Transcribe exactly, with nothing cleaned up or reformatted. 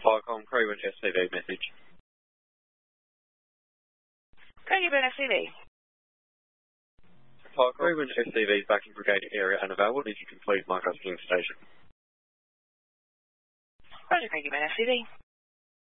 Firecom, Crowburn S C V message. Crowburn S C V. Crowburn S C V backing brigade area unavailable. Need you complete my custody station. Roger, Crowburn S C V.